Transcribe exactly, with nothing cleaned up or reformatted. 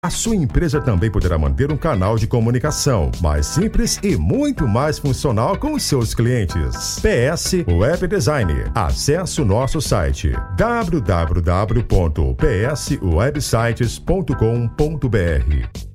A sua empresa também poderá manter um canal de comunicação mais simples e muito mais funcional com os seus clientes. P S Web Design. Acesse o nosso site w w w ponto p s websites ponto com ponto b r.